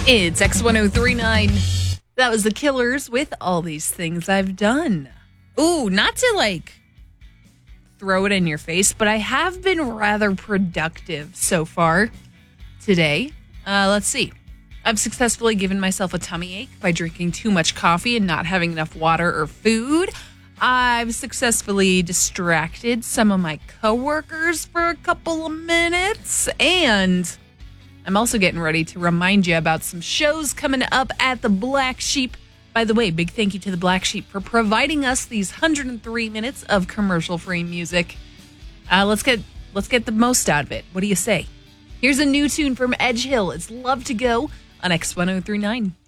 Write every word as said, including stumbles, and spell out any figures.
It's X ten thirty-nine. That was The Killers with All These Things I've Done. Ooh, not to like throw it in your face, but I have been rather productive so far today. Uh, let's see. I've successfully given myself a tummy ache by drinking too much coffee and not having enough water or food. I've successfully distracted some of my coworkers for a couple of minutes, and I'm also getting ready to remind you about some shows coming up at the Black Sheep. By the way, big thank you to the Black Sheep for providing us these one hundred three minutes of commercial-free music. Uh, let's get let's get the most out of it. What do you say? Here's a new tune from Edge Hill. It's Love to Go on X ten thirty-nine.